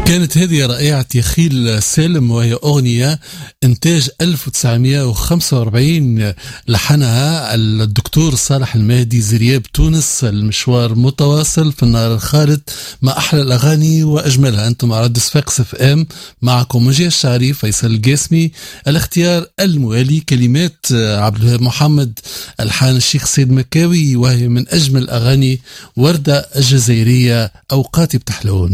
كانت هذه رائعة يخيل سالم، وهي أغنية إنتاج 1945 لحنها الدكتور صالح المهدي زرياب تونس. المشوار متواصل في النهار الخالد مع أحلى الأغاني وأجملها. أنتم على راديو صفاقس اف ام، معكم مجيه الشعري، فيصل القاسمي. الاختيار الموالي كلمات عبد الوهاب محمد، ألحان الشيخ سيد مكاوي، وهي من أجمل أغاني وردة الجزائرية أوقاتي بتحلون.